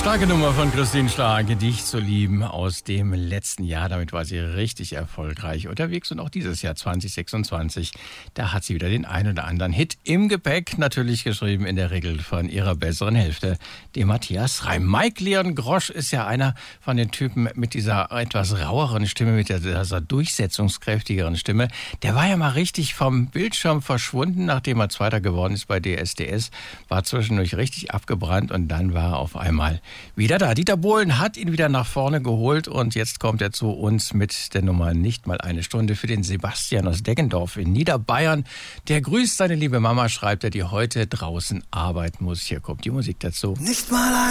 Starke Nummer von Christine Starke, dich zu lieben, aus dem letzten Jahr. Damit war sie richtig erfolgreich unterwegs und auch dieses Jahr 2026, da hat sie wieder den ein oder anderen Hit im Gepäck. Natürlich geschrieben in der Regel von ihrer besseren Hälfte, dem Matthias Reim. Mike Leon Grosch ist ja einer von den Typen mit dieser etwas raueren Stimme, mit dieser durchsetzungskräftigeren Stimme. Der war ja mal richtig vom Bildschirm verschwunden, nachdem er Zweiter geworden ist bei DSDS, war zwischendurch richtig abgebrannt und dann war er auf einmal wieder da. Dieter Bohlen hat ihn wieder nach vorne geholt und jetzt kommt er zu uns mit der Nummer Nicht mal eine Stunde für den Sebastian aus Deggendorf in Niederbayern. Der grüßt seine liebe Mama, schreibt er, die heute draußen arbeiten muss. Hier kommt die Musik dazu. Nicht mal